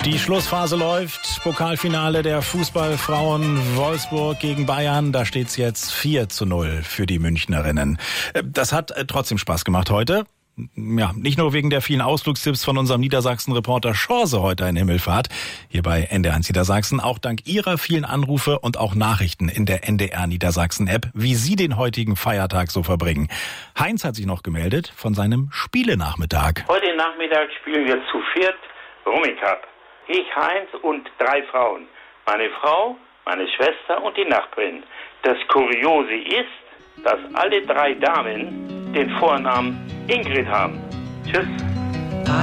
Die Schlussphase läuft. Pokalfinale der Fußballfrauen Wolfsburg gegen Bayern. Da steht's jetzt 4:0 für die Münchnerinnen. Das hat trotzdem Spaß gemacht heute. Ja, nicht nur wegen der vielen Ausflugstipps von unserem Niedersachsen-Reporter Schorse heute in Himmelfahrt, hier bei NDR1 Niedersachsen, auch dank Ihrer vielen Anrufe und auch Nachrichten in der NDR Niedersachsen-App, wie Sie den heutigen Feiertag so verbringen. Heinz hat sich noch gemeldet von seinem Spielenachmittag. Heute Nachmittag spielen wir zu viert Rummikub. Ich, Heinz und 3 Frauen. Meine Frau, meine Schwester und die Nachbarin. Das Kuriose ist, dass alle 3 Damen den Vornamen Ingrid haben. Tschüss.